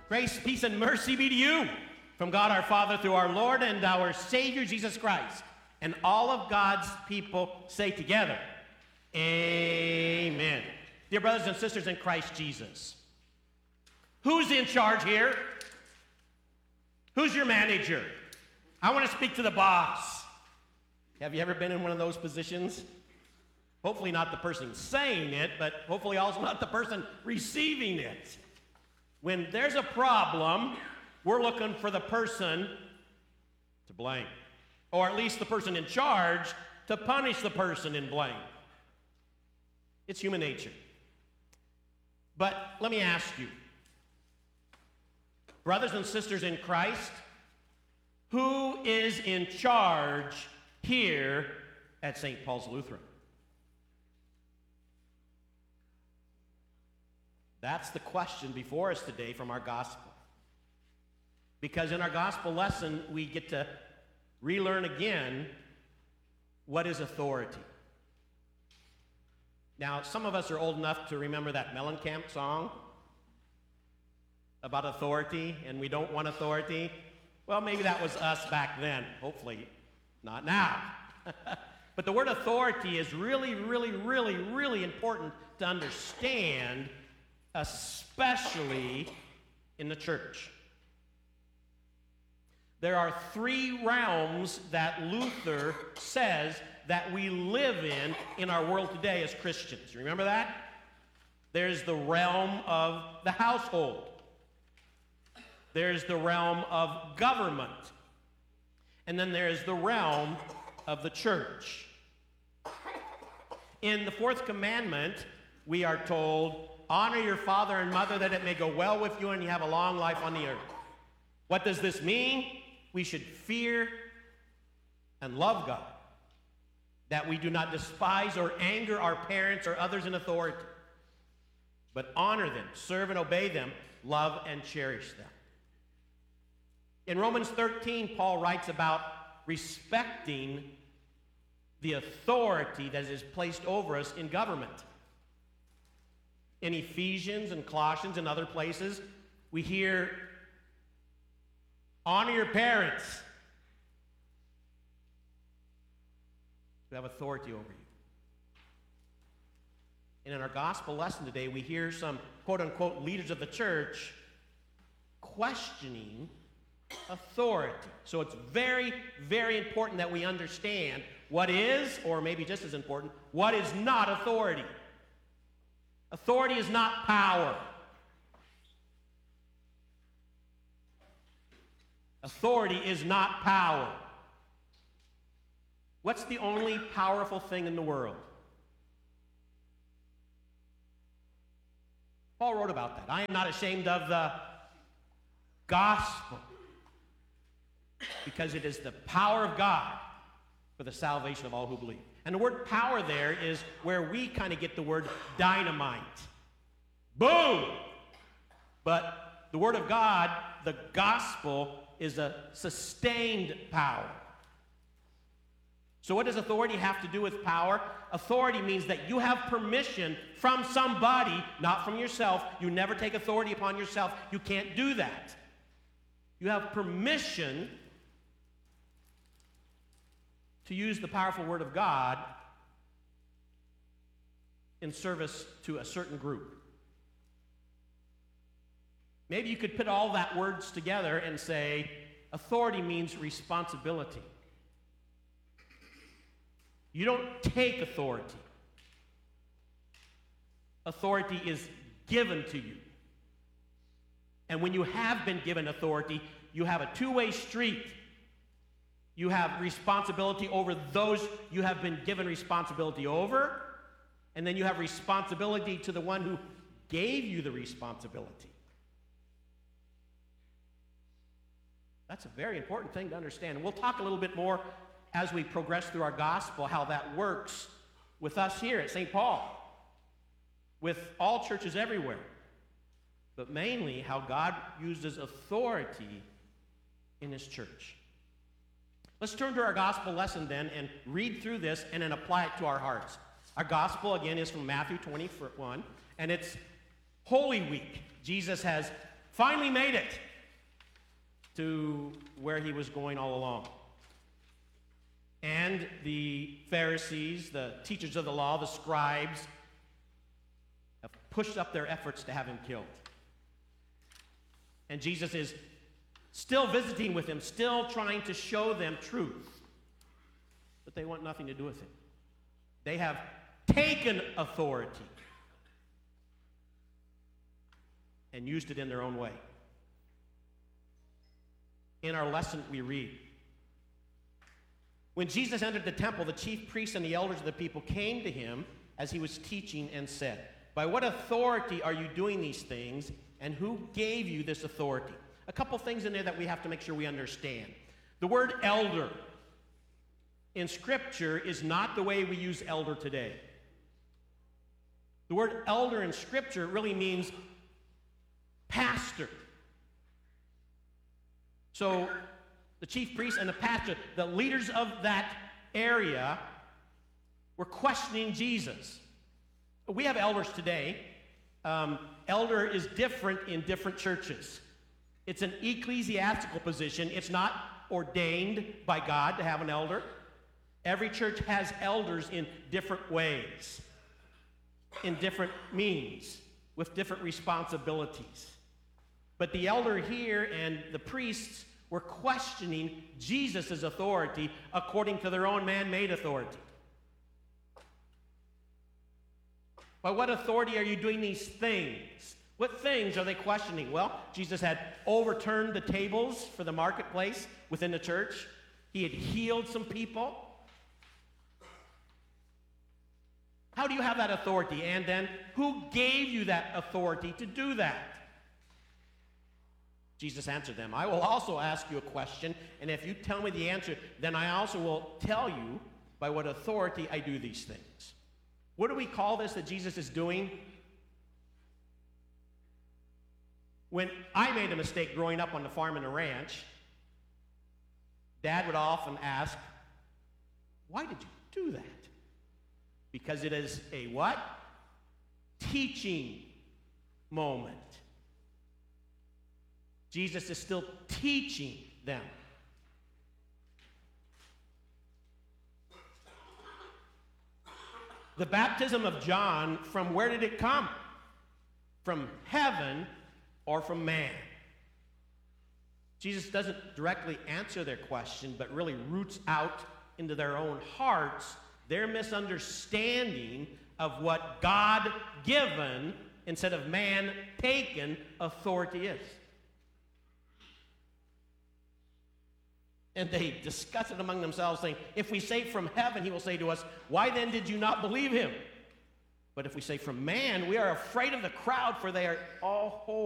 Grace, peace, and mercy be to you from God our Father through our Lord and our Savior Jesus Christ. And all of God's people say together, amen. Dear brothers and sisters in Christ Jesus, who's in charge here? Who's your manager? I want to speak to the boss. Have you ever been in one of those positions? Hopefully not the person saying it, but hopefully also not the person receiving it. When there's a problem, we're looking for the person to blame, or at least the person in charge to punish the person in blame. It's human nature. But let me ask you, brothers and sisters in Christ, who is in charge here at St. Paul's Lutheran? That's the question before us today from our gospel. Because in our gospel lesson, we get to relearn again what is authority. Now, some of us are old enough to remember that Mellencamp song about authority, and we don't want authority. Well, maybe that was us back then. Hopefully not now. But the word authority is really, really, really, really important to understand, especially in the church. There are three realms that Luther says that we live in our world today as Christians. Remember that? There's the realm of the household. There's the realm of government. And then there's the realm of the church. In the fourth commandment, we are told, honor your father and mother that it may go well with you and you have a long life on the earth. What does this mean? We should fear and love God, that we do not despise or anger our parents or others in authority, but honor them, serve and obey them, love and cherish them. In Romans 13, Paul writes about respecting the authority that is placed over us in government. In Ephesians and Colossians and other places, we hear, honor your parents who have authority over you. And in our gospel lesson today, we hear some quote-unquote leaders of the church questioning authority. So it's very, very important that we understand what is, or maybe just as important, what is not authority. Authority is not power. Authority is not power. What's the only powerful thing in the world? Paul wrote about that. I am not ashamed of the gospel, because it is the power of God for the salvation of all who believe. And the word power there is where we kind of get the word dynamite. Boom! But the word of God, the gospel, is a sustained power. So what does authority have to do with power? Authority means that you have permission from somebody, not from yourself. You never take authority upon yourself. You can't do that. You have permission to use the powerful word of God in service to a certain group. Maybe you could put all that words together and say, authority means responsibility. You don't take authority. Authority is given to you. And when you have been given authority, you have a two-way street. You have responsibility over those you have been given responsibility over, and then you have responsibility to the one who gave you the responsibility. That's a very important thing to understand. And we'll talk a little bit more as we progress through our gospel, how that works with us here at St. Paul, with all churches everywhere, but mainly how God uses authority in his church. Let's turn to our gospel lesson then and read through this and then apply it to our hearts. Our gospel, again, is from Matthew 21, and it's Holy Week. Jesus has finally made it to where he was going all along. And the Pharisees, the teachers of the law, the scribes, have pushed up their efforts to have him killed. And Jesus is still visiting with them, still trying to show them truth. But they want nothing to do with it. They have taken authority and used it in their own way. In our lesson, we read, when Jesus entered the temple, the chief priests and the elders of the people came to him as he was teaching and said, "By what authority are you doing these things, and who gave you this authority?" A couple things in there that we have to make sure we understand. The word elder in Scripture is not the way we use elder today. The word elder in Scripture really means pastor. So the chief priest and the pastor, the leaders of that area, were questioning Jesus. We have elders today. Elder is different in different churches. It's an ecclesiastical position. It's not ordained by God to have an elder. Every church has elders in different ways, in different means, with different responsibilities. But the elder here and the priests were questioning Jesus' authority according to their own man-made authority. By what authority are you doing these things? What things are they questioning? Well, Jesus had overturned the tables for the marketplace within the church. He had healed some people. How do you have that authority? And then, who gave you that authority to do that? Jesus answered them, "I will also ask you a question, and if you tell me the answer, then I also will tell you by what authority I do these things." What do we call this that Jesus is doing? When I made a mistake growing up on the farm and the ranch, Dad would often ask, "Why did you do that?" Because it is a what? Teaching moment. Jesus is still teaching them. The baptism of John, from where did it come? From heaven or from man? Jesus doesn't directly answer their question, but really roots out into their own hearts their misunderstanding of what God-given instead of man-taken authority is. And they discuss it among themselves, saying, "If we say from heaven, he will say to us, 'Why then did you not believe him?' But if we say from man, we are afraid of the crowd, for they are all